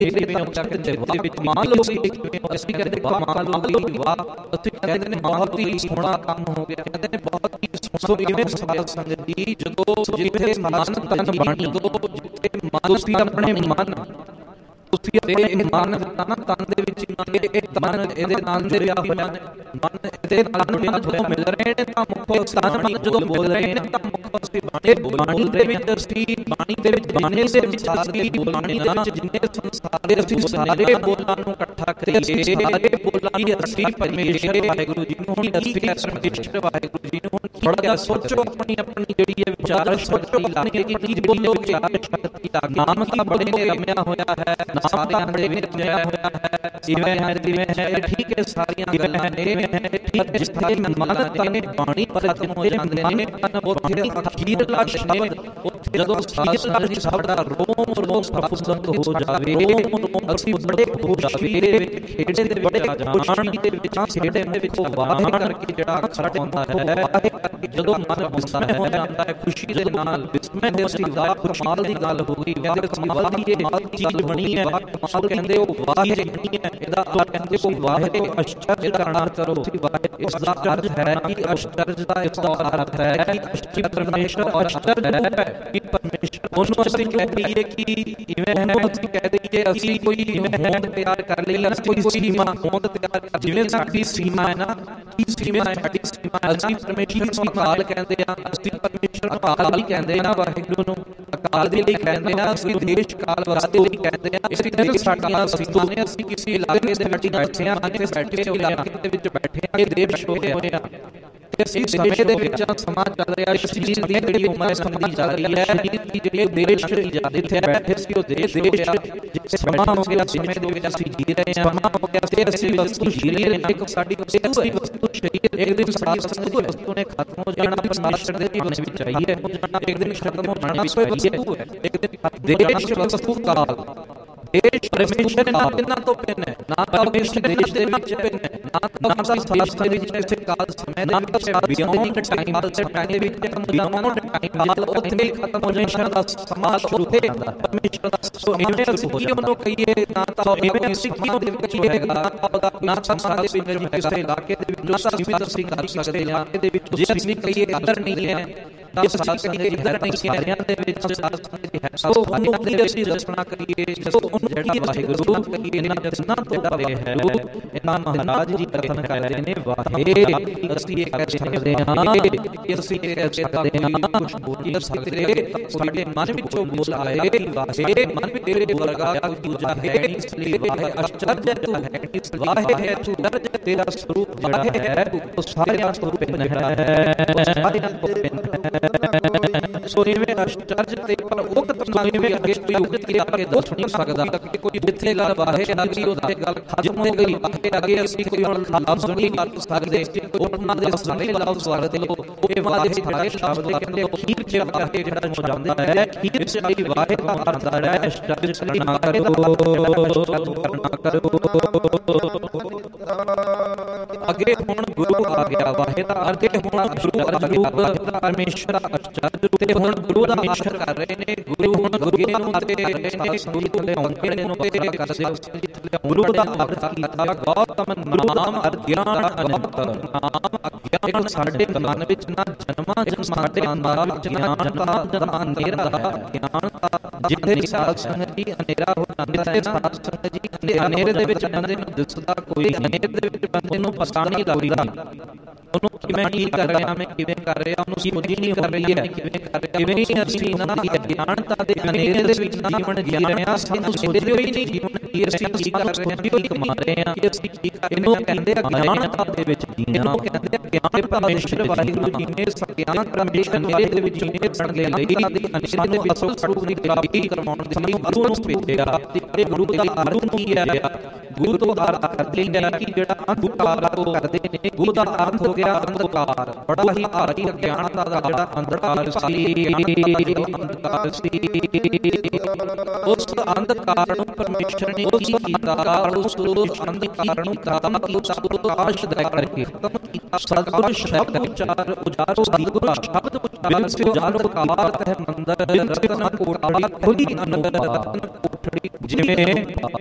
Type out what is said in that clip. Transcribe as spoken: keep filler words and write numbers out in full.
ਮੰਨ ਲਓ ਅਸੀਂ ਕਹਿੰਦੇ ਕਮਾਲ ਹੋ ਗਈ, ਵਾਹ, ਅਸੀਂ ਕਹਿੰਦੇ ਨੇ ਬਹੁਤ ਹੀ ਸੋਹਣਾ ਕੰਮ ਹੋ ਗਿਆ, ਕਹਿੰਦੇ ਨੇ ਬਹੁਤ ਹੀ ਸੋ ਇਵੇਂ ਸਾਧ ਸੰਗਤ ਜੀ ਜਦੋਂ ਜਿੱਥੇ ਮਨ ਤਨ ਬਾਣੀ, ਜਿੱਥੇ ਮਨ ਤੁਸੀਂ ਆਪਣੇ ਮਨ ਤੁਸੀਂ ਇਹ ਮਨ ਦਿੱਤਾ ਨਾ ਤਨ ਦੇ ਵਿੱਚ, ਇਹ ਤਨ ਇਹਦੇ ਨਾਲ ਦੇ ਰਿਹਾ ਹੋਇਆ ਨੇ, ਮਨ ਇਹਦੇ ਨਾਲ ਜਦੋਂ ਮਿਲ ਰਹੇ ਨੇ ਤਾਂ ਮੁੱਖ ਤਨ ਜਦੋਂ ਬੋਲ ਰਹੇ ਨੇ ਤਾਂ ਮੁੱਖ ਅਸੀਂ ਬਾਣੀ ਬਾਣੀ ਦੇ ਵਿੱਚ ਅਸੀਂ ਬਾਣੀ ਦੇ ਵਿੱਚ ਬਾਣੀ ਦੇ ਵਿੱਚ ਅਸੀਂ ਬਾਣੀ ਦੇ ਵਿੱਚ ਜਿੰਨੇ ਸੰਸਾਰ ਦੇ ਅਸੀਂ ਸਾਰੇ ਬੋਲਾਂ ਨੂੰ ਇਕੱਠਾ ਕਰੀਏ, ਸਾਰੇ ਬੋਲਾਂ ਦੀ ਅਸੀਂ ਪਰਮੇਸ਼ਰ ਵਾਹਿਗੁਰੂ ਜੀ ਨੂੰ ਹੀ ਅਸੀਂ ਪਰਮੇਸ਼ਰ ਵਾਹਿਗੁਰੂ ਜੀ ਨੂੰ ਥੋੜਾ ਜਿਹਾ ਸੋਚੋ, ਆਪਣੀ ਆਪਣੀ ਜਿਹੜੀ ਹੈ ਵਿਚਾਰ ਸੋਚੋ ਕਿ ਕੀ ਬੋਲੋ ਵਿਚਾਰ ਸ਼ਕਤੀ ਦਾ ਨਾਮ ਤਾਂ ਬੜੇ ਨੇ ਰਮਿਆ ਹੋਇਆ ਹੈ, ਨਾਮ ਤਾਂ ਬੜੇ ਨੇ ਰਮਿਆ ਹੋਇਆ ਹੈ, ਜਿਵੇਂ ਹੈ ਜਿਵੇਂ ਹੈ ਠੀਕ ਹੈ, ਸਾਰੀਆਂ ਗੱਲਾਂ ਨੇ ਠੀਕ, ਜਿੱਥੇ ਮਨ ਤਨ ਬਾਣੀ ਖਤਮ ਹੋ ਜਾਂਦੇ ਨੇ ਉੱਥੇ ਅਖੀਰਲਾ ਸ਼ਬਦ, ਉੱਥੇ ਜਦੋਂ ਅਖੀਰਲਾ ਸਾਡਾ ਰੋਮ ਰੋਮ ਪ੍ਰਫੁੱਲਤ ਹੋ ਜਾਵੇ, ਅਸੀਂ ਬੜੇ ਹੋ ਜਾਵੇ ਖੇੜੇ ਦੇ ਵਿੱਚ ਆ ਜਾਣ ਦੇ ਵਿੱਚ ਖੇੜੇ ਦੇ ਵਿੱਚ ਵਾਹ ਕਰਕੇ ਜਿਹੜਾ ਅਕਸਰ ਹੁੰਦਾ ਹੈ, ਜਦੋਂ ਮਨ ਵਿਸਮੈ ਹੋ ਜਾਂਦਾ ਹੈ ਖੁਸ਼ੀ ਦੇ ਨਾਲ, ਵਿਸਮੈ ਦੇ ਸਿਵਾ ਕਮਾਲ ਦੀ ਗੱਲ ਹੋ ਗਈ, ਕਮਾਲ ਦੀ ਇਹ ਚੀਜ਼ ਬਣੀ ਹੈ, ਕਮਾਲ ਕਹਿੰਦੇ ਉਹ ਵਾਹ ਨਹੀਂ ਹੈ, ਇਹਦਾ ਕਹਿੰਦੇ ਉਹ ਵਾਹ ਤੇ ਅਸ਼ਚਰਜ ਕਰਨਾ ਕਰੋ, ਇਸ ਦਾ ਅਰਥ ਹੈ ਕਿ ਅਸ਼ਚਰਜ ਦਾ ਇਸ ਦਾ ਅਰਥ ਹੈ ਕਿ ਪਰਮੇਸ਼ਰ ਅਸ਼ਚਰਜ ਹੈ, ਕਿ ਪਰਮੇਸ਼ਰ ਉਹਨੂੰ ਅਸੀਂ ਕਹਿ ਦਈਏ ਕਿ ਇਵੇਂ ਹੈ, ਅਸੀਂ ਕਹਿ ਦਈਏ ਅਸੀਂ ਕੋਈ ਹੋਂਦ ਤਿਆਰ ਕਰ ਲਈ, ਕੋਈ ਸੀਮਾ ਹੋਂਦ ਤਿਆਰ ਕਰ, ਜਿਵੇਂ ਸਾਡੀ ਸੀਮਾ ਹੈ ਨਾ, ਕੀ ਸੀਮਾ ਹੈ ਸਾਡੀ ਸੀਮਾ, ਅਸੀਂ ਪਰਮੇਸ਼ਰ ਨੂੰ ਅਕਾਲ ਕਹਿੰਦੇ ਆ, ਅਸੀਂ ਪਰਮੇਸ਼ਰ ਅਕਾਲ ਹੀ ਕਹਿੰਦੇ ਆ, ਵਾਹਿਗੁਰੂ ਨੂੰ ਅਕਾਲ ਦੇ ਲਈ ਕਹਿੰਦੇ ਆ, ਅਸੀਂ ਦੇਸ਼ ਕਾਲ ਵਾਸਤੇ ਲਈ ਕਹਿੰਦੇ ਆ, ਇਸ ਲਈ ਸਾਡੀਆਂ ਸੀਮਾਂ ਨੇ, ਅਸੀਂ ਕਿਸੇ ਇਲਾਕੇ ਦੇ ਵਿੱਚ ਬੈਠੇ ਆ, ਕਿਤੇ ਬੈਠੇ ਇਲਾਕੇ ਦੇ ਵਿੱਚ ਬੈਠੇ ਆ, ਇਹ ਦੇਸ਼ ਹੋਏ ਹੋਏ ਆ, ਅਸੀਂ ਸਮੇਂ ਦੇ ਵਿੱਚ ਸਮਾਂ ਚੱਲ ਰਿਹਾ, ਸਰੀਰ ਦੀ ਜਿਹੜੀ ਉਮਰ ਸਮਝੀ ਜਾ ਰਹੀ ਹੈ, ਸਰੀਰ ਦੀ ਜਿਹੜੀ ਦੇਸ਼ ਜਿੱਥੇ ਬੈਠੇ ਸੀ ਉਹ ਦੇਸ਼ ਦੇਸ਼ ਜਿੱਥੇ ਸਮਾਂ ਹੋ ਗਿਆ, ਸਮੇਂ ਦੇ ਵਿੱਚ ਅਸੀਂ ਜੀ ਰਹੇ ਹਾਂ, ਸਮਾਂ ਹੋ ਗਿਆ ਤੇ ਅਸੀਂ ਵਸਤੂ ਜੀ ਰਹੇ ਹਾਂ, ਇੱਕ ਸਾਡੀ ਵਸਤੂ ਸਰੀਰ, ਇੱਕ ਦਿਨ ਸਾਡੀ ਵਸਤੂ ਨੇ ਖਤਮ ਹੋ ਜਾਣਾ, ਪਰਮੇਸ਼ਰ ਦੇ ਜੀਵਨ ਵਿੱਚ ਆਈ ਹੈ, ਇੱਕ ਦਿਨ ਖਤਮ ਹੋ ਜਾਣਾ, ਵਸਤੂ ਹੈ, ਇੱਕ ਦਿਨ ਦੇਸ਼ ਵਸਤੂ ਕਾਲ, ਦੇਸ਼ ਪਰਮੇਸ਼ਰ ਨਾਲ ਤਿੰਨਾਂ ਤੋਂ ਭਿੰਨ ਹੈ, ਨਾ ਪਰਮੇਸ਼ਰ ਦੇਸ਼ ਦੇ ਵਿੱਚ ਭਿੰਨ ਹੈ, ਨਾ ਤਾਂ ਸਾਸਤਰ ਦੇ ਵਿੱਚ ਕਿਸੇ ਕਾਲ ਸਮੇਂ ਨਾ ਬਿਯੋਂਡ ਟਾਈਮ, ਕਾਲ ਸੇ ਟਾਈਮ ਦੇ ਵਿੱਚ ਬਿਯੋਂਡ ਟਾਈਮ ਕਾਲ ਉੱਥੇ ਖਤਮ ਹੋ ਜਾਣਾ ਦਾ ਸਮਾਂ ਸ਼ੁਰੂ ਹੋ ਜਾਂਦਾ, ਪਰਮੇਸ਼ਰ ਦਾ ਸੋ ਇਵੇਂ ਅਸੀਂ ਕਿਉਂ ਕਹੀਏ, ਨਾ ਤਾਂ ਇਵੇਂ ਅਸੀਂ ਕਿਉਂ ਦੇ ਵਿੱਚ ਹੈਗਾ, ਨਾ ਸੰਸਾਰ ਦੇ ਵਿੱਚ ਕਿਸੇ ਇਲਾਕੇ ਦੇ ਵਿੱਚ ਨਾ ਸੀਮਿਤ ਅਸੀਂ ਕਰ ਸਕਦੇ ਹਾਂ, ਇਹਦੇ ਵਿੱਚ ਜੇ ਅਸੀਂ ਕਹੀਏ ਅੰਦਰ ਨਹੀਂ ਹੈ ਤਾਂ ਸਾਸਤਰ ਦੇ ਇੱਧਰ ਨਹੀਂ, ਸਾਰਿਆਂ ਦੇ ਵਿੱਚ ਸਾਸਤਰ ਹੈ, ਸੋ ਉਹਨੂੰ ਦੀ ਅਸੀਂ ਰਚਨਾ ਕਰੀਏ, ਸੋ ਉਹਨੂੰ ਜਿਹੜੀ ਵਾਹਿਗੁਰੂ ਕਹੀਏ, ਇਹਨਾਂ ਜਨਾਂ ਤੋਂ ਪਰੇ ਹੈ, ਇਹਨਾਂ ਮਹਾਰਾਜ ਜੀ ਕਥਨ ਕਰ ਰਹੇ ਨੇ, ਵਾਹੇ ਅਸੀਂ ਇਹ ਕਹਿ ਸਕਦੇ ਹਾਂ ਕਿ ਅਸੀਂ ਇਹ ਕਹਿ ਸਕਦੇ ਹਾਂ ਕੁਝ ਬੋਲ ਨਹੀਂ ਸਕਦੇ, ਸਾਡੇ ਮਨ ਵਿੱਚੋਂ ਬੋਲ ਆਏ, ਵਾਹੇ ਮਨ ਵਿੱਚ ਤੇਰੇ ਵਰਗਾ ਕੋਈ ਦੂਜਾ ਹੈ ਨਹੀਂ, ਇਸ ਲਈ ਵਾਹੇ ਅਸ਼ਚਰਜ ਤੂੰ ਹੈ, ਇਸ ਵਾਹੇ ਹੈ ਤੂੰ ਦਰਜ ਤੇਰਾ ਸਰੂਪ ਵਾਹੇ ਹੈ, ਉਹ ਸਾਰਿਆਂ ਸਰੂਪ ਪਿੰਨ ਹੈ, ਉਹ ਸਾਰਿਆਂ ਤੋਂ ਪਿੰਨ ਹੈ, ਸੋ ਇਵੇਂ ਅਸ਼ਚਰਜ ਤੇ ਪਰ ਉਕਤ ਇਵੇਂ ਅੱਗੇ ਕੋਈ ਉਕਤ ਕੇ ਅੱਗੇ ਦੱਸ ਨਹੀਂ ਸਕਦਾ ਕਿ ਕੋਈ ਜਿੱਥੇ ਗੱਲ ਵਾਹੇ ਲੱਗੀ ਉਹਦੇ ਗੱਲ ਖਤਮ ਹੋ ਗਈ, ਅੱਗੇ ਅੱਗੇ ਅਸੀਂ ਕੋਈ ਹੁਣ ਲਫ਼ਜ਼ ਨਹੀਂ ਕਰ ਸਕਦੇ, ਉਹਨਾਂ ਦੇ ਸਾਰੇ ਲਫ਼ਜ਼ ਵਰਤੇ ਇਹ ਵਾਹੇ ਸਾਰੇ ਸ਼ਬਦ ਕਹਿੰਦੇ ਖੀਰ ਚ ਵਾਹੇ ਜਿਹੜਾ ਹੋ ਜਾਂਦਾ ਹੈ, ਖੀਰ ਚ ਆਈ ਵਾਹੇ ਕਰਦਾ ਹੈ, ਅਸ਼ਚਰਜ ਨਾ ਕਰੋ ਨਾ ਕਰੋ, ਅੱਗੇ ਹੁਣ ਗੁਰੂ ਆ ਗਿਆ, ਵਾਹੇ ਦਾ ਅੱਗੇ ਹੁਣ ਗੁਰੂ ਅਰੂਪ ਪਰਮੇਸ਼ਰ ਅਸ਼ਚਰਜ ਤੇ ਹੁਣ ਗੁਰੂ ਦਾ ਆਸ਼ਰ ਕਰ ਰਹੇ ਨੇ, ਗੁਰੂ ਹੁਣ ਗੁਰੂ ਨੂੰ ਅਤੇ ਸੰਗਤ ਦੇ ਅੰਕੜੇ ਨੂੰ ਪੇਰਾ ਕਰਦੇ, ਗੁਰੂ ਦਾ ਅਰਥ ਕੀਤਾ ਗੌਤਮ ਨਾਮ ਅਗਿਆਨ ਅਨੰਤ, ਨਾਮ ਅਗਿਆਨ ਸਾਡੇ ਮਨ ਵਿੱਚ ਨਾ ਜਨਮਾਂ ਜਨਮਾਂ ਦੇ ਅੰਦਰ ਵਿੱਚ ਨਾ ਜਨਤਾ ਜਨਤਾ ਹਨੇਰਾ ਹੈ, ਗਿਆਨ ਜਿੱਥੇ ਸਾਧ ਸੰਗਤ ਜੀ ਹਨੇਰਾ ਹੋ ਜਾਂਦੇ ਹੈ, ਸਾਧ ਸੰਗਤ ਜੀ ਹਨੇਰੇ ਦੇ ਵਿੱਚ ਬੰਦੇ ਨੂੰ ਦਿਸਦਾ ਕੋਈ, ਹਨੇਰੇ ਦੇ ਵਿੱਚ ਬੰਦੇ ਨੂੰ ਪਤਾ ਨਹੀਂ ਲੱਗਦਾ, ਉਹਨੂੰ ਕਿਵੇਂ ਕੀ ਕਰ ਰਿਹਾ, ਮੈਂ ਕਿਵੇਂ ਕਰ ਰਿਹਾ, ਉਹਨੂੰ ਸਮਝ ਨਹੀਂ ਕਰ ਰਹੀ ਹੈ, ਕਿਵੇਂ ਕਰ ਰਿਹਾ, ਕਿਵੇਂ ਨਹੀਂ ਅਸੀਂ ਨਾ ਗਿਆਨਤਾ ਦੇ ਹਨੇਰੇ ਦੇ ਵਿੱਚ ਜੀਵਨ ਜੀ ਰਹੇ ਹਾਂ, ਸਾਨੂੰ ਸੋਚਦੇ ਹੋਏ ਨਹੀਂ ਜੀਵਨ ਕੀ ਅਸੀਂ ਕੀ ਕਰ ਰਹੇ ਹਾਂ, ਕੀ ਕਮਾ ਰਹੇ ਹਾਂ, ਕਿ ਅਸੀਂ ਕੀ ਕਰ, ਇਹਨੂੰ ਕਹਿੰਦੇ ਆ ਗਿਆਨਤਾ ਦੇ ਵਿੱਚ ਜੀਣਾ, ਇਹਨੂੰ ਕਹਿੰਦੇ ਆ ਗਿਆਨ ਪਰਮੇਸ਼ਰ ਵਾਹਿਗੁਰੂ ਜੀ ਨੇ ਸਗਿਆਨ ਪਰਮੇਸ਼ਰ ਹਨੇਰੇ ਦੇ ਵਿੱਚ ਜੀਣੇ ਬਣ ਦੇ ਲਈ ਹਨੇਰੇ ਦੇ ਵਿੱਚ ਸਰੂਪ ਦੀ ਪ੍ਰਾਪਤੀ ਕਰਵਾਉਣ ਦੇ ਲਈ ਗੁਰੂ ਨੂੰ ਭੇਜਿਆ, ਤੇ ਗੁਰੂ ਦਾ ਅਰਥ ਕੀ ਹੈ, ਗੁਰੂ ਤੋਂ ਅਰਥ ਕਰਦੇ ਨੇ ਕਿ ਜਿਹੜਾ ਅੰਧਕਾਰ ਉਹ ਕਰਦੇ ਨੇ, ਗੁਰੂ ਦਾ ਅਰਥ ਹੋ ਗਿਆ ਅੰਧਕਾਰ। ਬੜਾ ਹੀ ਭਾਰੀ ਅਗਿਆਨਤਾ ਦਾ ਜਿਹੜਾ ਅੰਧਕਾਰ ਸੀ, ਅੰਧਕਾਰ ਸੀ। ਉਸ ਅੰਧਕਾਰ ਨੂੰ ਪਰਮੇਸ਼ਰ ਨੇ ਕੀ ਕੀਤਾ? ਉਸ ਅੰਧਕਾਰ ਨੂੰ ਦਾਤਾ ਕੀ ਪ੍ਰਕਾਸ਼ ਦੇ ਕਰਕੇ ਸਤਿਗੁਰ ਸ਼ਬਦ ਉਚਾਰ ਉਜਾਰੋ ਸਤਿਗੁਰ ਸ਼ਬਦ ਉਚਾਰ ਸੇ ਉਜਾਰੋ ਕਾਰਤ ਹੈ ਮੰਦਰ ਰਤਨ ਕੋਠੜੀ ਖੁਦੀ ਅਨੰਦ ਰਤਨ ਕੋਠੜੀ। ਜਿਵੇਂ